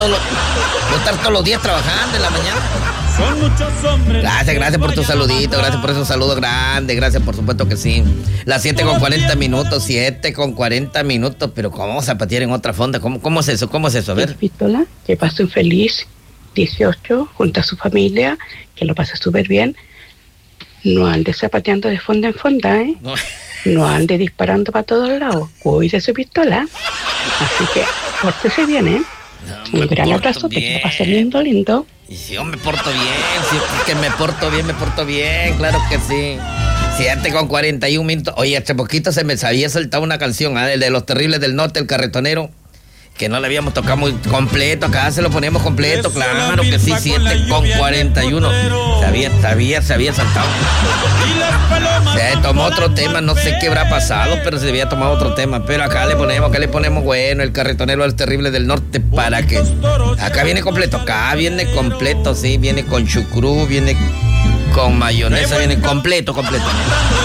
Voy a estar todos los días trabajando en la mañana. Son muchos hombres. Gracias por tu saludito, gracias por esos saludos grandes, gracias, por supuesto que sí. Las 7:40 minutos, 7:40 minutos, pero ¿cómo vamos a patear en otra fonda? ¿Cómo es eso? ¿Cómo es eso? A ver. Pistola, que pase un feliz 18 junto a su familia, que lo pase súper bien. No ande zapateando de fonda en fonda, ¿eh? No ande disparando para todos lados. Cuide su pistola. Así que, pórtese bien, ¿eh? Un gran abrazo, que lo pase lindo. Y si yo me porto bien, si es que me porto bien, claro que sí. 7:41 minutos. Oye, hace poquito se me había saltado una canción, el de Los Terribles del Norte, El Carretonero, que no le habíamos tocado muy completo. Acá se lo ponemos completo, claro que sí. 7:41. Se había saltado. Se tomó otro tema, no sé qué habrá pasado, pero se había tomado otro tema. Pero acá le ponemos bueno, El Carretonero, El Terrible del Norte, para que acá viene completo, sí, viene con chucrú, viene con mayonesa, viene completo.